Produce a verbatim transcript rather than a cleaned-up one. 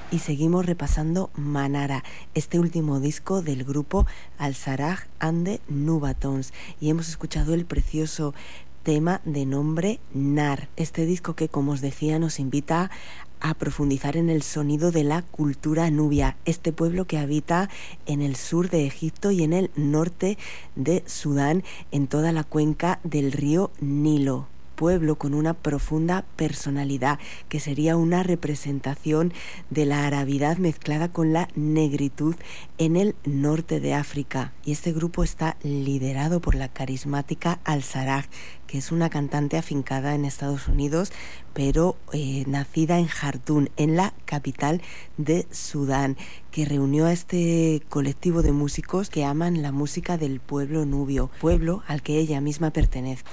y seguimos repasando Manara, este último disco del grupo Al-Sarraj and the Nubatons, y hemos escuchado el precioso tema de nombre Nar, este disco que, como os decía, nos invita a profundizar en el sonido de la cultura nubia, este pueblo que habita en el sur de Egipto y en el norte de Sudán, en toda la cuenca del río Nilo. Pueblo con una profunda personalidad, que sería una representación de la arabidad mezclada con la negritud en el norte de África. Y este grupo está liderado por la carismática Al-Sarraj, que es una cantante afincada en Estados Unidos, pero eh, nacida en Jartum, en la capital de Sudán, que reunió a este colectivo de músicos que aman la música del pueblo nubio, pueblo al que ella misma pertenece.